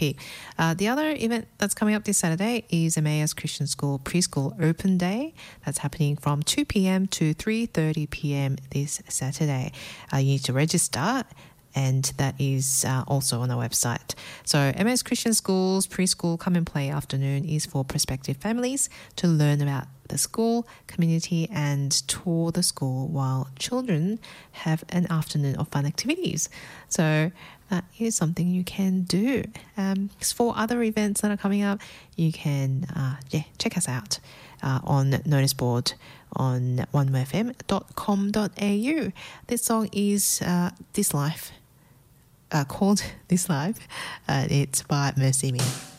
peek. The other event that's coming up this Saturday is Emmaus Christian School Preschool Open Day. That's happening from 2 p.m. to 3:30 p.m. this Saturday. You need to register, and that is also on the website. So Emmaus Christian School's Preschool Come and Play afternoon is for prospective families to learn about the school, community, and tour the school while children have an afternoon of fun activities. So here's something you can do. For other events that are coming up, you can check us out on notice board on onemofm.com.au. This song is This Life, called This Life. It's by Mercy Me.